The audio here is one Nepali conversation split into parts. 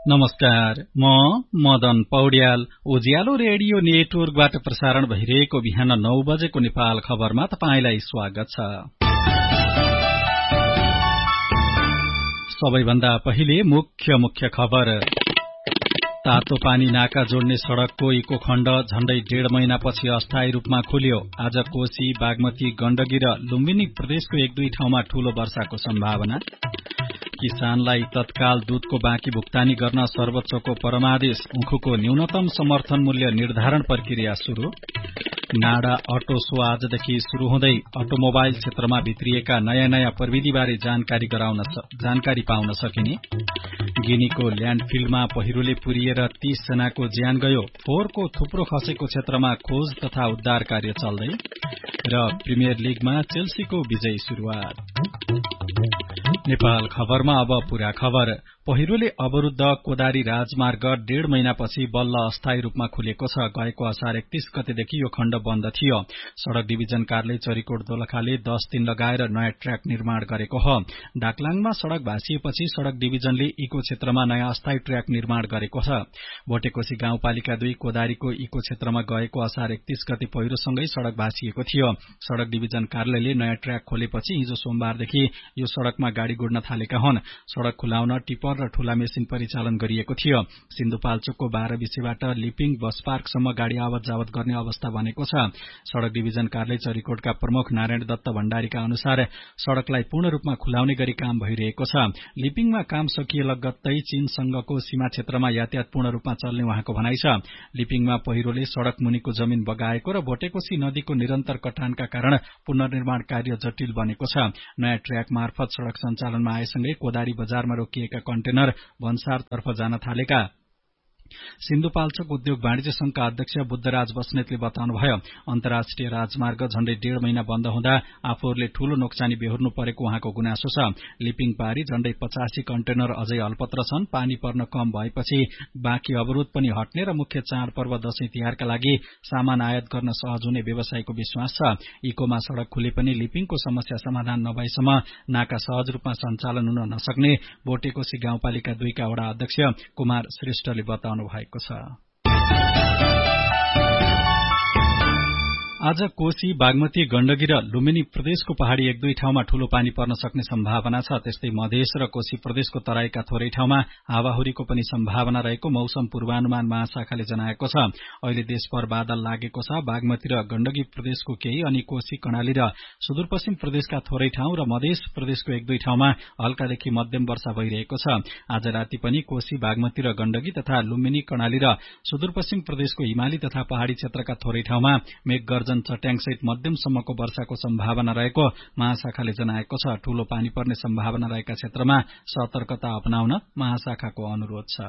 नमस्कार, म मदन पौड्याल। उज्यालो रेडियो नेटवर्कबाट प्रसारण भइरहेको बिहान 9 बजेको नेपाल खबरमा तपाईंलाई स्वागत छ। सबैभन्दा पहिले मुख्य खबर। तातो पानी नाका जोड्ने सड़कको इको खण्ड झण्डै 1.5 महिनापछि अस्थायी रूपमा खुल्यो। आज कोशी, बागमती, गण्डकी र लुम्बिनी प्रदेशको 1-2 ठाउँमा ठूलो वर्षाको सम्भावना। किसानलाई तत्काल दूधको बाँकी भुक्तानी गर्न सर्वोच्चको परमादेश। उखुको न्यूनतम समर्थन मूल्य निर्धारण प्रक्रिया शुरू। नाडा अटो शो आजदेखि शुरू हुँदै अटोमोबाइल क्षेत्रमा भित्रिएका नयाँ प्रविधिबारे जानकारी पाउन सकिने। गिनीको ल्याण्डफिल्डमा पहिरोले पुरिएर 30 जनाको ज्यान गयो। फोहोरको थुप्रो खसेको क्षेत्रमा खोज तथा उद्धार कार्य चल्दै। र प्रिमियर लीगमा चेल्सीको विजयी शुरूआत। नेपाल खबरमा अब पूरा खबर। पहिरोले अवरुद्ध कोदारी राजमार्ग 1.5 महिनापछि बल्ल अस्थायी रूपमा खुलेको छ। गएको असार 31 गतेदेखि यो खण्ड बन्द थियो। सड़क डिभिजन कार्यालय चरीकोट दोलखाले 10 दिन लगाएर नयाँ ट्र्याक निर्माण गरेको हो। डाकलाङमा सड़क भाँसिएपछि सड़क डिभिजनले इको क्षेत्रमा नयाँ अस्थायी ट्र्याक निर्माण गरेको छ। भोटेकोशी गाउँपालिका 2 कोदारीको इको क्षेत्रमा गएको असार 31 गते पहिरोसँगै सड़क भाँसिएको थियो। सड़क डिभिजन कार्यालयले नयाँ ट्र्याक खोलेपछि हिजो सोमबारदेखि यो सड़कमा गाड़ी गुड्न थालेका हुन्। सड़क खुलाउन टिपर र ठूला मेसिन परिचालन गरिएको थियो। सिन्धुपाल्चोकको 12 विसेबाट लिपिङ बस पार्कसम्म गाड़ी आवत जावत गर्ने अवस्था बनेको छ। सड़क डिभिजन कार्यालय चरीकोटका प्रमुख नारायण दत्त भण्डारीका अनुसार सड़कलाई पूर्ण रूपमा खुलाउने गरी काम भइरहेको छ। लिपिङमा काम सकिए लगत्तै चीनसँगको सीमा क्षेत्रमा यातायात पूर्ण रूपमा चल्ने उहाँको भनाइ छ। लिपिङमा पहिरोले सड़क मुनिको जमिन बगाएको र भोटेकोशी नदीको निरन्तर कटानका कारण पुनर्निर्माण कार्य जटिल बनेको छ। नयाँ ट्र्याक मार्फत सड़क सञ्चालनमा आएसँगै कोदारी बजारमा रोकिएका कन्टेनर भन्सारतर्फ जान थालेका सिन्धुपाल्चोक उद्योग वाणिज्य संघका अध्यक्ष बुद्धराज बस्नेतले बताउनुभयो। अन्तर्राष्ट्रिय राजमार्ग झण्डै 1.5 महिना बन्द हुँदा आफूहरूले ठूलो नोक्सानी बेहोर्नु परेको उहाँको गुनासो छ। लिपिङ पारी झण्डै 85 कन्टेनर अझै अल्पत्र छन्। पानी पर्न कम भएपछि बाँकी अवरोध पनि हट्ने र मुख्य चाडपर्व दशैं तिहारका लागि सामान आयात गर्न सहज हुने व्यवसायको विश्वास छ। इकोमा सड़क खुले पनि लिपिङको समस्या समाधान नभएसम्म नाका सहज रूपमा सञ्चालन हुन नसक्ने भोटेकोशी गाउँपालिका 2 का वडा अध्यक्ष कुमार श्रेष्ठले बताउनु भएको छ। आज कोशी, बागमती, गण्डकी र लुम्बिनी प्रदेशको पहाड़ी 1-2 ठाउँमा ठूलो पानी पर्न सक्ने सम्भावना छ। त्यस्तै मधेस र कोशी प्रदेशको तराईका थोरै ठाउँमा हावाहुरीको पनि सम्भावना रहेको मौसम पूर्वानुमान महाशाखाले जनाएको छ। अहिले देशभर बादल लागेको छ। बागमती र गण्डकी प्रदेशको केही अनि कोशी, कर्णाली र सुदूरपश्चिम प्रदेशका थोरै ठाउँ र मधेस प्रदेशको 1-2 ठाउँमा हल्कादेखि मध्यम वर्षा भइरहेको छ। आज राति पनि कोशी, बागमती र गण्डकी तथा लुम्बिनी, कर्णाली र सुदूरपश्चिम प्रदेशको हिमाली तथा पहाड़ी क्षेत्रका थोरै ठाउँमा मेघगर्जन चट्याङसहित मध्यमसम्मको वर्षाको सम्भावना रहेको महाशाखाले जनाएको छ। ठूलो पानी पर्ने सम्भावना रहेका क्षेत्रमा सतर्कता अपनाउन महाशाखाको अनुरोध छ।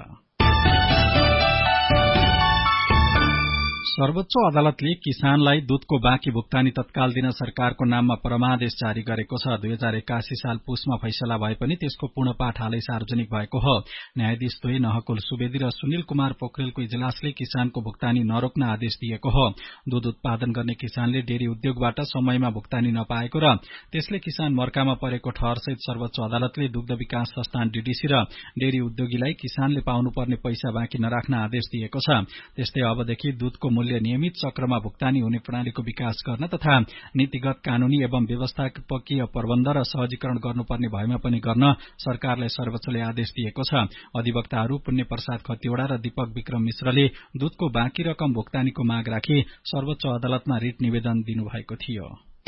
सर्वोच्च अदालतले किसानलाई दूधको बाँकी भुक्तानी तत्काल दिन सरकारको नाममा परमादेश जारी गरेको छ। 2081 साल पुसमा फैसला भए पनि त्यसको पूर्ण पाठ हालै सार्वजनिक भएको हो। न्यायाधीश द्वय नहकुल सुवेदी र सुनिल कुमार पोखरेलको इजलासले किसानको भुक्तानी नरोक्न आदेश दिएको हो। दूध उत्पादन गर्ने किसानले डेरी उद्योगबाट समयमा भुक्तानी नपाएको र त्यसले किसान मर्कामा परेको ठहरसहित सर्वोच्च अदालतले दुग्ध विकास संस्थान डीडीसी र डेरी उद्योगीलाई किसानले पाउनुपर्ने पैसा बाँकी नराख्न आदेश दिएको छ। त्यस्तै अबदेखि दूधको मूल्य नियमित चक्रमा भुक्तानी हुने प्रणालीको विकास गर्न तथा नीतिगत, कानूनी एवं व्यवस्थापकीय प्रबन्ध र सहजीकरण गर्नुपर्ने भएमा पनि गर्न सरकारलाई सर्वोच्चले आदेश दिएको छ। अधिवक्ताहरू पुण्य प्रसाद खतिवड़ा र दीपक विक्रम मिश्रले दूधको बाँकी रकम भुक्तानीको माग राखी सर्वोच्च अदालतमा रिट निवेदन दिनुभएको थियो।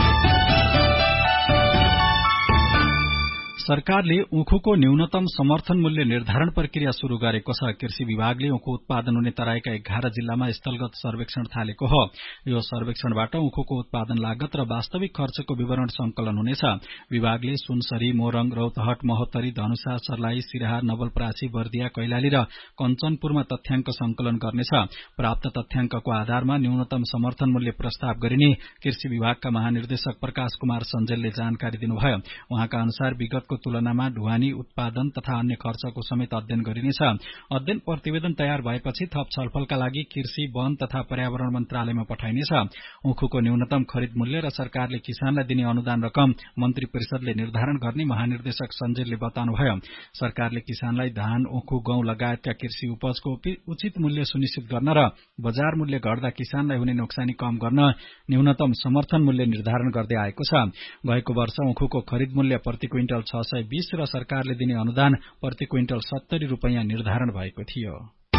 सरकारले उखुको न्यूनतम समर्थन मूल्य निर्धारण प्रक्रिया शुरू गरेको छ। कृषि विभागले उखु उत्पादन हुने तराईका 11 जिल्लामा स्थलगत सर्वेक्षण थालेको हो। यो सर्वेक्षणबाट उखुको उत्पादन लागत र वास्तविक खर्चको विवरण संकलन हुनेछ। विभागले सुनसरी, मोरङ, रौतहट, महोत्तरी, धनुषा, सर्लाही, सिराहा, नवलपरासी, बर्दिया, कैलाली र कञ्चनपुरमा तथ्याङ्क संकलन गर्नेछ। प्राप्त तथ्याङ्कको आधारमा न्यूनतम समर्थन मूल्य प्रस्ताव गरिने कृषि विभागका महानिर्देशक प्रकाश कुमार सञ्जेलले जानकारी दिनुभयो। उहाँका अनुसार विगतको वर्षको तुलनामा ढुवानी उत्पादन तथा अन्य खर्चको समेत अध्ययन गरिनेछ। अध्ययन प्रतिवेदन तयार भएपछि थप छलफलका लागि कृषि, वन तथा पर्यावरण मन्त्रालयमा पठाइनेछ। उखुको न्यूनतम खरिद मूल्य र सरकारले किसानलाई दिने अनुदान रकम मन्त्री परिषदले निर्धारण गर्ने महानिर्देशक सञ्जेलले बताउनुभयो। सरकारले किसानलाई धान, उखु, गहुँ लगायतका कृषि उपजको उचित मूल्य सुनिश्चित गर्न र बजार मूल्य घट्दा किसानलाई हुने नोक्सानी कम गर्न न्यूनतम समर्थन मूल्य निर्धारण गर्दै आएको छ। गएको वर्ष उखुको खरिद मूल्य प्रति क्विन्टल 620 र सरकारले दिने अनुदान प्रति क्विन्टल 70 रुपैयाँ निर्धारण भएको थियो।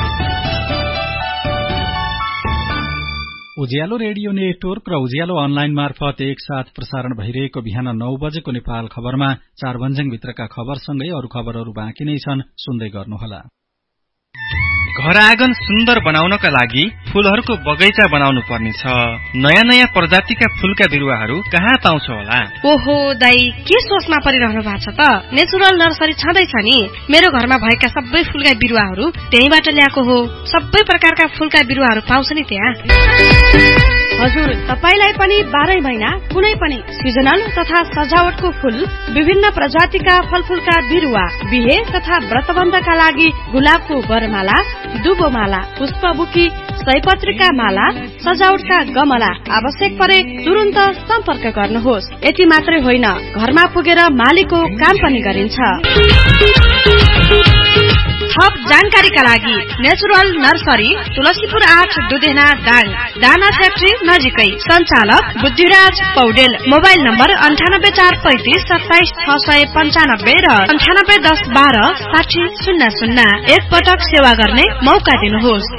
उज्यालो रेडियो नेटवर्क र उज्यालो अनलाइन मार्फत एकसाथ प्रसारण भइरहेको बिहान 9 बजेको नेपाल खबरमा 4 भन्ज्याङभित्रका खबरसँगै अरू खबरहरू बाँकी नै छन्, सुन्दै गर्नुहोला। घर आँगन सुन्दर बनाउनका लागि फूलहरूको बगैँचा बनाउनु पर्नेछ। नयाँ नयाँ प्रजातिका फूलका बिरुवाहरू कहाँ पाउँछ होला? ओहो दाई, के सोचमा परिरहनु भएको छ त? नेचुरल नर्सरी छँदैछ नि। मेरो घरमा भएका सबै फूलका बिरुवाहरू त्यहीबाट ल्याएको हो। सबै प्रकारका फूलका बिरुवाहरू पाउँछ नि त्यहाँ। हजुर, तपाईलाई पनि 12 महिना कुनै पनि सिजनल तथा सजावटको फूल, विभिन्न प्रजातिका फलफूलका बिरुवा, बिहे तथा व्रतबन्धका लागि गुलाबको वरमाला, दुबोमाला, पुष्पबुकी, सयपत्रीका माला, सजावटका गमला आवश्यक परे तुरुन्त सम्पर्क गर्नुहोस्। यति मात्रै होइन, घरमा पुगेर मालीको काम पनि गरिन्छ। थप जानकारीका लागि नेचुरल नर्सरी, तुलसीपुर 8 दुधेना दाङ, दाना फ्याक्ट्री नजिकै। सञ्चालक बुद्धिराज पौडेल। मोबाइल नम्बर 9843 27 695 र 9810 12 6000। एक पटक सेवा गर्ने मौका दिनुहोस्।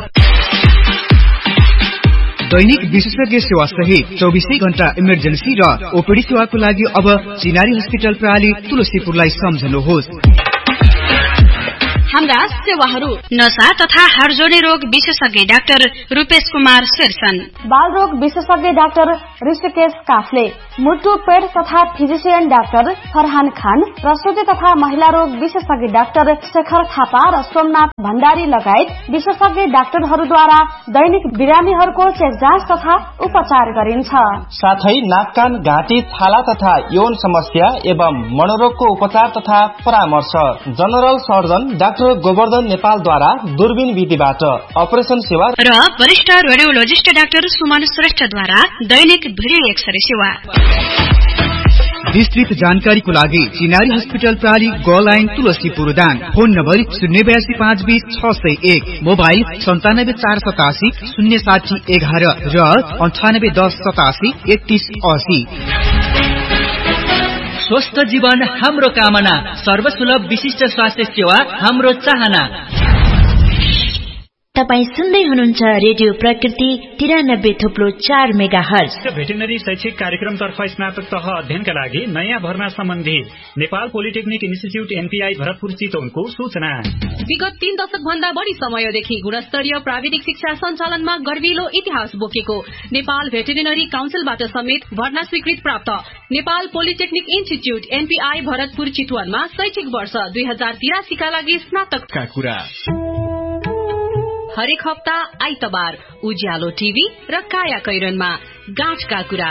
दैनिक विशेषज्ञ सेवा सहित 24 घण्टा इमर्जेन्सी र ओपीडी सेवाको लागि अब चिनारी हस्पिटल प्रणाली तुलसीपुरलाई सम्झनुहोस्। हाम्रा सेवाहरू: नशा तथा हाड जोड्ने रोग विशेषज्ञ डाक्टर रूपेश कुमार शेरसन, बाल रोग विशेषज्ञ डाक्टर ऋषिकेश काफले, मुटु पेट तथा फिजिशियन डाक्टर फरहान खान, प्रसुति तथा महिला रोग विशेषज्ञ डाक्टर शेखर थापा र सोमनाथ भण्डारी लगायत विशेषज्ञ डाक्टरहरूद्वारा दैनिक बिरामीहरूको चेक जाँच तथा उपचार गरिन्छ। साथै नाक, कान, घाँटी, छाला तथा यौन समस्या एवं मनोरोगको उपचार तथा परामर्श। जनरल सर्जन डाक्टर गोवर्धन नेपालद्वारा दूरबीन विधिबाट अपरेसन सेवा र वरिष्ठ रेडियोलोजिस्ट डाक्टर सुमन श्रेष्ठद्वारा दैनिक भिडियो एक्सरे सेवा। विस्तृत जानकारीको लागि चिनारी हस्पिटल प्रणाली गोलाइन Tulsipur Dang. Phone number 082520 601, mobile 9748 060 11 र 9810 87 3180। स्वस्थ जीवन हाम्रो कामना, सर्वसुलभ विशिष्ट स्वास्थ्य सेवा हाम्रो चाहना। तपाई सुन्दै हुनुहुन्छ रेडियो प्रकृति 93.4 मेगाहर्ज। भेटेरिनरी शैक्षिक कार्यक्रमतर्फ स्नातक तह अध्ययनका लागि नयाँ भर्ना सम्बन्धी Nepal polytechnic institute NPI Bharatpur चितवनको सूचना। विगत 3 दशक भन्दा बढी समयदेखि गुणस्तरीय प्राविधिक शिक्षा सञ्चालनमा गर्विलो इतिहास बोकेको नेपाल भेटेरिनरी काउन्सिलबाट समेत भर्ना स्वीकृत प्राप्त Nepal polytechnic institute NPI Bharatpur चितवनमा शैक्षिक वर्ष 2083 का लागि स्नातकका कुरा। हरेक हप्ता आइतबार उज्यालो टिभी र काया कैरनमा गाँठका कुरा।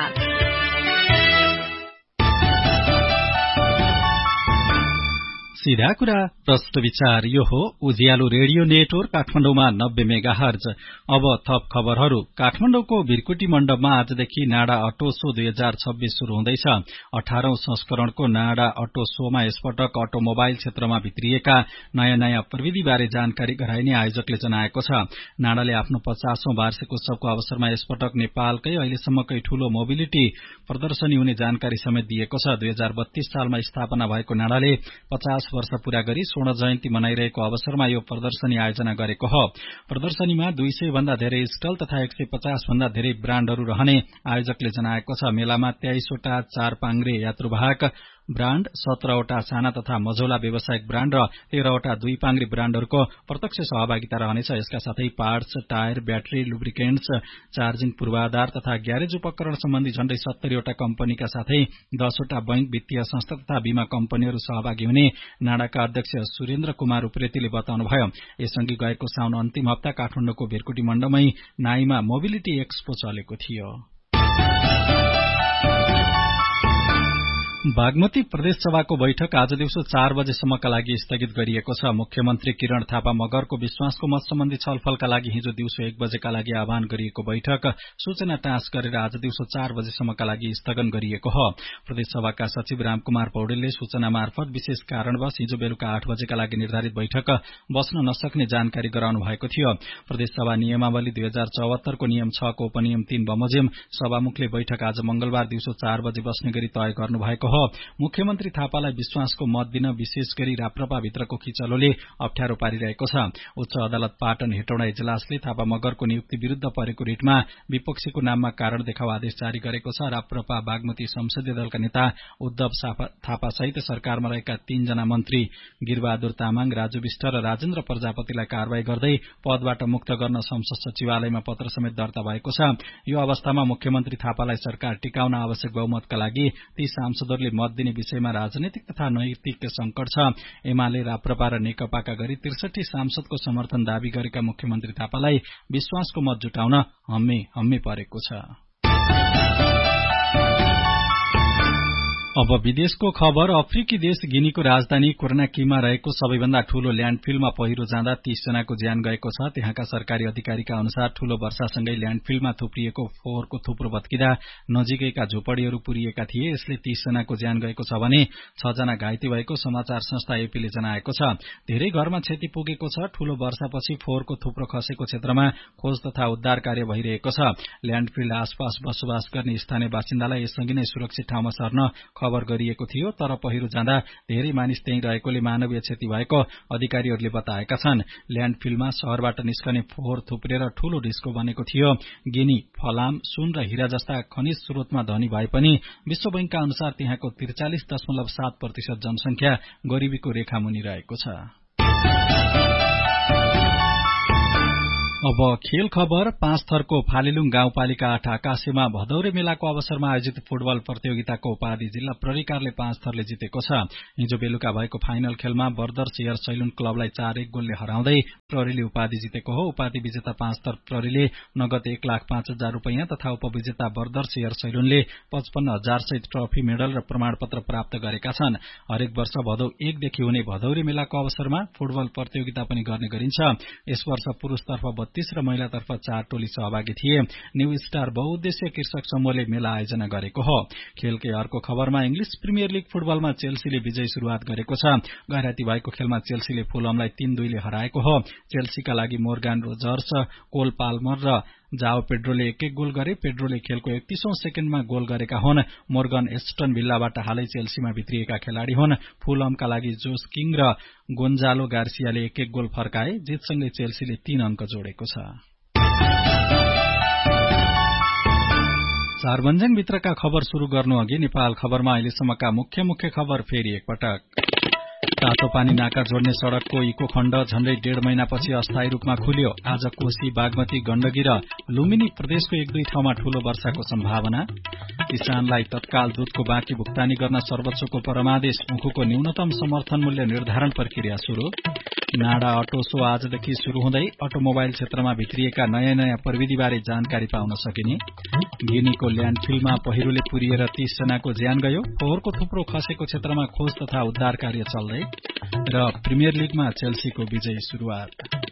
सीधा कुरा प्रश्न विचार। यो हो उज्यालो रेडियो नेटवर्क काठमाडौँमा 90 मेगाहर्ज। अब थप खबरहरू। काठमाडौँको भिरकुटी मण्डपमा आजदेखि नाडा अटो शो 2026 शुरू हुँदैछ। 18औं संस्करणको नाडा अटो शोमा यसपटक अटोमोबाइल क्षेत्रमा भित्रिएका नयाँ नयाँ प्रविधिबारे जानकारी गराइने आयोजकले जनाएको छ। नाडाले आफ्नो 50औं वार्षिक उत्सवको अवसरमा यसपटक नेपालकै अहिलेसम्मकै ठूलो मोबिलिटी प्रदर्शनी हुने जानकारी समेत दिएको छ। 2032 सालमा स्थापना भएको नाडाले 50 वर्ष पूरा गरी स्वर्ण जयन्ती मनाइरहेको अवसरमा यो प्रदर्शनी आयोजना गरेको हो। प्रदर्शनीमा 200 भन्दा धेरै स्टल तथा 150 भन्दा धेरै ब्राण्डहरू रहने आयोजकले जनाएको छ। मेलामा 23 वटा 4 पाङ्ग्रे यात्रुवाहक ब्राण्ड, 17 वटा साना तथा मझौला व्यावसायिक ब्राण्ड र 13 वटा 2 पाङ्ग्रे ब्राण्डहरूको प्रत्यक्ष सहभागिता रहनेछ। यसका साथै parts, tyre, battery, lubricants, charging पूर्वाधार तथा ग्यारेज उपकरण सम्बन्धी झण्डै 70 वटा कम्पनीका साथै 10 वटा बैंक, वित्तीय संस्था तथा बीमा कम्पनीहरू सहभागी हुने नाडाका अध्यक्ष सुरेन्द्र कुमार उप्रेतीले बताउनुभयो। यसअघि गएको साउन अन्तिम हप्ता काठमाडौँको भिरकुटी मण्डपमै नाईमा मोबिलिटी एक्सपो चलेको थियो। बागमती प्रदेशसभाको बैठक आज दिउँसो 4 बजेसम्मका लागि स्थगित गरिएको छ। मुख्यमन्त्री किरण थापा मगरको विश्वासको मत सम्बन्धी छलफलका लागि हिजो दिउँसो 1 बजेका लागि आह्वान गरिएको बैठक सूचना टाँस गरेर आज दिउँसो 4 बजेसम्मका लागि स्थगन गरिएको हो। प्रदेशसभाका सचिव रामकुमार पौडेलले सूचना मार्फत विशेष कारणवश हिजो बेलुका 8 बजेका लागि निर्धारित बैठक बस्न नसक्ने जानकारी गराउनु भएको थियो। प्रदेशसभा नियमावली 2074 को नियम 6 को उपनियम 3 बमोजिम सभामुखले बैठक आज मंगलबार दिउँसो 4 बजे बस्ने गरी तय गर्नु भएको हो। मुख्यमन्त्री थापालाई विश्वासको मत दिन विशेष गरी राप्रपा भित्रको खिचलोले अप्ठ्यारो पारिरहेको छ। उच्च अदालत पाटन हेटौडा इजलासले थापा मगरको नियुक्ति विरूद्ध परेको रिटमा विपक्षीको नाममा कारण देखाउ आदेश जारी गरेको छ। राप्रपा बागमती संसदीय दलका नेता उद्धव थापा सहित सरकारमा रहेका 3 जना मन्त्री गिरबहादुर तामाङ, राजु विष्ट र राजेन्द्र प्रजापतिलाई कारवाही गर्दै पदबाट मुक्त गर्न संसद सचिवालयमा पत्र समेत दर्ता भएको छ। यो अवस्थामा मुख्यमन्त्री थापालाई सरकार टिकाउन आवश्यक बहुमतका लागि ती सांसदहरूले मत दिने विषयमा राजनैतिक तथा नैतिक संकट छ। एमाले, राप्रपा र नेकपाका गरी 63 सांसदको समर्थन दावी गरेका मुख्यमन्त्री थापालाई विश्वासको मत जुटाउन हम्मे परेको छ। अब विदेशको खबर। अफ्रिकी देश गिनीको राजधानी कोनाक्रीमा रहेको सबैभन्दा ठूलो ल्याण्डफिलमा पहिरो जाँदा 30 जनाको ज्यान गएको छ। त्यहाँका सरकारी अधिकारीका अनुसार ठूलो वर्षासँगै ल्याण्डफिलमा थुप्रिएको फोहोरको थुप्रो भत्किँदा नजिकैका झोपड़ीहरू पुरिएका थिए। यसले 30 जनाको ज्यान गएको छ भने 6 जना घाइते भएको समाचार संस्था एपीले जनाएको छ। धेरै घरमा क्षति पुगेको छ। ठूलो वर्षापछि फोहोरको थुप्रो खसेको क्षेत्रमा खोज तथा उद्धार कार्य भइरहेको छ। ल्याण्डफिल आसपास बसोबास गर्ने स्थानीय बासिन्दालाई यसअघि नै सुरक्षित ठाउँमा सर्न खबर गरिएको थियो, तर पहिरो जाँदा धेरै मानिस त्यही रहेकोले मानवीय क्षति भएको अधिकारीहरूले बताएका छन्। ल्याण्डफिलमा शहरबाट निस्कने फोहोर थुप्रेर ठूलो ढिस्को बनेको थियो। गिनी फलाम, सुन र हीरा जस्ता खनिज स्रोतमा धनी भए पनि विश्व बैंकका अनुसार त्यहाँको 43.7% जनसंख्या गरिबीको रेखामुनि रहेको छ। अब खेल खबर। 5 थरको फालेलुङ गाउँपालिका 8 आकाशेमा भदौरे मेलाको अवसरमा आयोजित फुटबल प्रतियोगिताको उपाधि जिल्ला प्रहरीकारले 5 थरले जितेको छ। हिजो बेलुका भएको फाइनल खेलमा बर्दर शेयर सैलुन क्लबलाई 4-1 गोलले हराउँदै प्रहरीले उपाधि जितेको हो। उपाधि विजेता 5 थर प्रहरीले नगद 1,05,000 रूपैयाँ तथा उपविजेता बर्दर शेयर सैलुनले 55,000 सहित ट्रफी, मेडल र प्रमाणपत्र प्राप्त गरेका छन्। हरेक वर्ष भदौ 1 देखि हुने भदौरे मेलाको अवसरमा फुटबल प्रतियोगिता पनि गर्ने गरिन्छ। यस वर्ष पुरुषतर्फ 32 र महिलातर्फ 4 टोली सहभागी थिए। न्यू स्टार बहुउद्देश्य कृषक समूहले मेला आयोजना गरेको हो। खेलकै अर्को खबरमा इंग्लिश प्रिमियर लीग फुटबलमा चेल्सीले विजयी शुरूआत गरेको छ। गैराती भएको खेलमा चेल्सीले फुलहमलाई 3-2 ले हराएको हो। चेल्सीका लागि मोर्गान रोजर्स, कोल पाल्मर र जाओ पेड्रोले 1-1 गोल गरे। पेड्रोले खेलको 31औं सेकेन्डमा गोल गरेका हुन्। मोर्गन एस्टन भिल्लाबाट हालै चेल्सीमा भित्रिएका खेलाड़ी हुन्। फुलहमका लागि जोस किङ र गोन्जालो गार्सियाले 1-1 गोल फर्काए। जितसँगै चेल्सीले 3 अंक जोडेको छ। चारभन्ज्याङ भित्रका खबर शुरू गर्नु अघि नेपाल खबरमा अहिलेसम्मका मुख्य खबर फेरि एकपटक। तातोपानी नाका जोड्ने सड़कको इको खण्ड झण्डै 1.5 महिनापछि अस्थायी रूपमा खुल्यो। आज कोशी, बागमती, गण्डकी र लुम्बिनी प्रदेशको 1-2 ठाउँमा ठूलो वर्षाको सम्भावना। किसानलाई तत्काल दूधको बाँकी भुक्तानी गर्न सर्वोच्चको परमादेश। उखुको न्यूनतम समर्थन मूल्य निर्धारण प्रक्रिया शुरू। नाडा अटो शो आजदेखि शुरू हुँदै अटोमोबाइल क्षेत्रमा भित्रिएका नयाँ प्रविधिबारे जानकारी पाउन सकिने। गिनीको ल्याण्डफिलमा पहिरोले पुरिएर 30 जनाको ज्यान गयो। फोहोरको थुप्रो खसेको क्षेत्रमा खोज तथा उद्धार कार्य चल्दै र प्रिमियर लीगमा चेल्सीको विजयी शुरूआत।